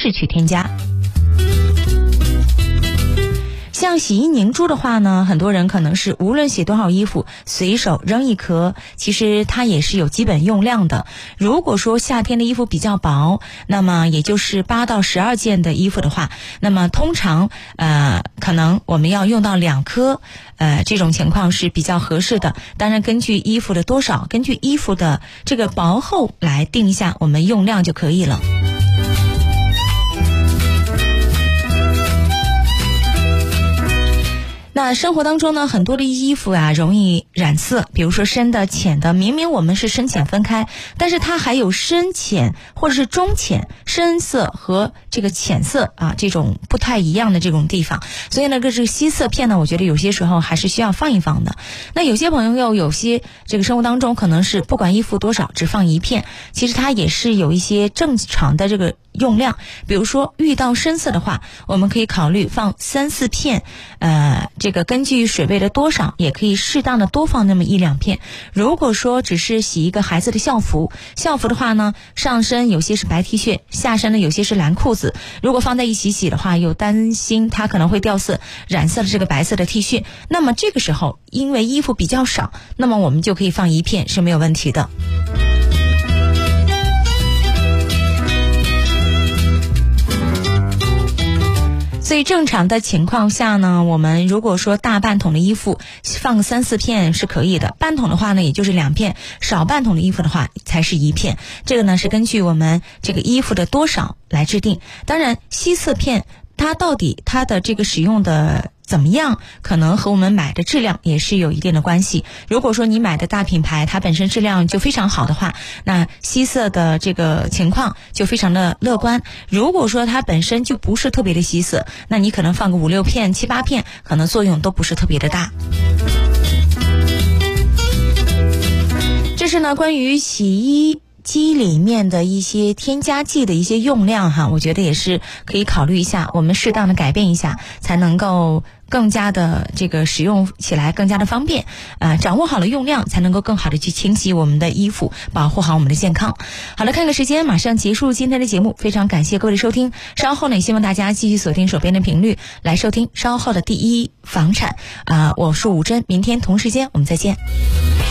式去添加。像洗衣凝珠的话呢，很多人可能是无论洗多少衣服随手扔一颗，其实它也是有基本用量的。如果说夏天的衣服比较薄，那么也就是8到12件的衣服的话，那么通常可能我们要用到2颗，这种情况是比较合适的。当然根据衣服的多少，根据衣服的这个薄厚来定一下我们用量就可以了。那生活当中呢，很多的衣服啊容易染色，比如说深的浅的，明明我们是深浅分开，但是它还有深浅或者是中浅，深色和这个浅色啊这种不太一样的这种地方。所以呢，这个吸色片呢，我觉得有些时候还是需要放一放的。那有些朋友有些这个生活当中可能是不管衣服多少只放1片，其实它也是有一些正常的这个用量。比如说遇到深色的话，我们可以考虑放3、4片，这个根据水位的多少也可以适当的多放那么1、2片。如果说只是洗一个孩子的校服的话呢，上身有些是白 T 恤，下身呢有些是蓝裤子，如果放在一起洗的话，又担心它可能会掉色，染色了这个白色的 T 恤，那么这个时候因为衣服比较少，那么我们就可以放1片是没有问题的。所以正常的情况下呢，我们如果说大半桶的衣服放个3、4片是可以的，半桶的话呢也就是2片，少半桶的衣服的话才是1片。这个呢是根据我们这个衣服的多少来制定。当然吸色片它到底它的这个使用的怎么样，可能和我们买的质量也是有一定的关系。如果说你买的大品牌它本身质量就非常好的话，那吸色的这个情况就非常的乐观。如果说它本身就不是特别的吸色，那你可能放个5、6片、7、8片，可能作用都不是特别的大。这是呢关于洗衣机里面的一些添加剂的一些用量哈，我觉得也是可以考虑一下，我们适当的改变一下，才能够更加的这个使用起来更加的方便。掌握好了用量，才能够更好的去清洗我们的衣服，保护好我们的健康。好了，看个时间，马上结束今天的节目，非常感谢各位的收听。稍后呢，也希望大家继续锁定手边的频率来收听稍后的第一房产。我是武珍，明天同时间我们再见。